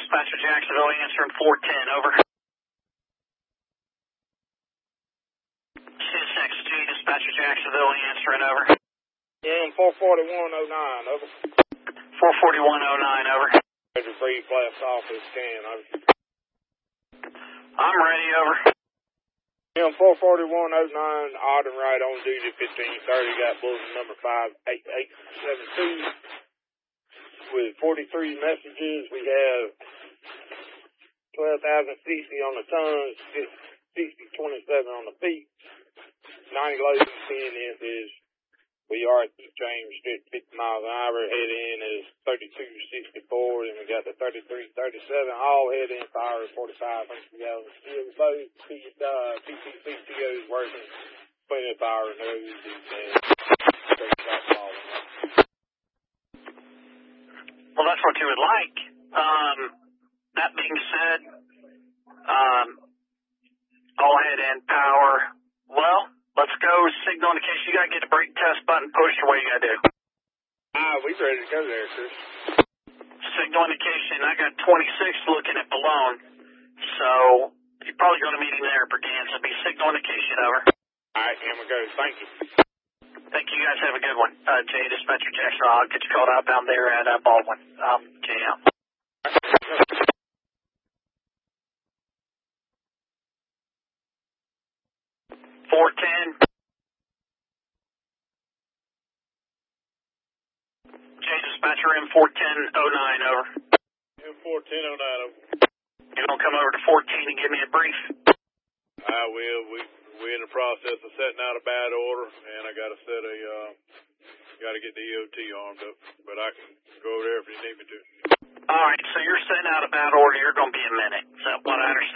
Dispatcher Jacksonville answering 410, over. CSX-2, Dispatcher Jacksonville answering, over. Yeah, 44109, over. 44109, over. Major 3, blast office, scan, over. I'm ready, over. Yeah, 44109, odd and right on duty, 1530, got bulletin number 58872. With 43 messages, we have 12,060 on the tons, 6027 on the feet, 90 loads, 10 inches. We are at the James Street, 50 miles an hour. Head in is 3264, and we got the 3337. All head in fire is 4500 gallons. Still both PCCTO is working. Plenty of fire nose and straight shot falling. Well, that's what you would like. That being said, all head in power. Well, let's go signal indication. You gotta get the brake test button pushed, or what you gotta do? We ready to go there, Chris. Signal indication. I got 26 looking at Balone. So, you're probably gonna meet him there, Bergan. So be signal indication, over. Alright, here we go. Thank you. Thank you guys. Have a good one. Jay, Dispatcher Jackson, I'll get you called outbound there at Baldwin. Jay out. 410. Jay, Dispatcher M41009, over. M41009, over. You gonna come over to 14 and give me a brief? I will. We're in the process of setting out a bad order, and I gotta get the EOT armed up, but I can go over there if you need me to. Alright, so you're setting out a bad order. You're gonna be a minute. Is that what I understand?